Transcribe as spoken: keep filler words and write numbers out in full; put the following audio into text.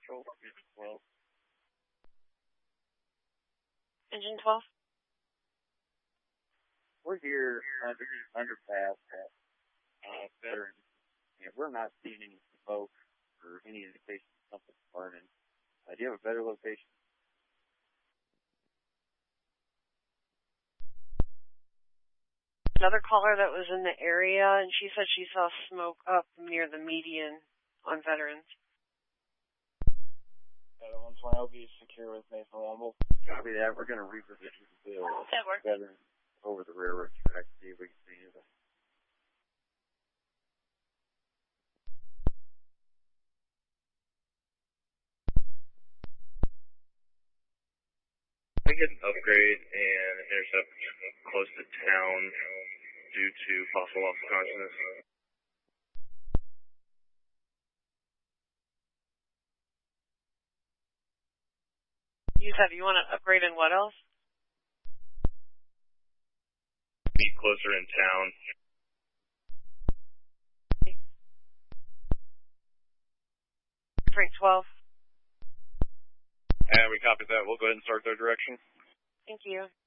Central, Engine twelve. Engine twelve? We're here under underpass at uh, Veterans, and we're not seeing any smoke or any indication of something burning. Uh, do you have a better location? Another caller that was in the area, and she said she saw smoke up near the median on Veterans. Other one twenty will be secure with Mason Womble. Copy that. We're going to reposition the That works. Veterans over the railroad track, see if we can see anything. We get an upgrade and intercept close to town due to possible loss of consciousness. You said you want to upgrade in what else? Be closer in town. Frank twelve. And we copy that. We'll go ahead and start their direction. Thank you.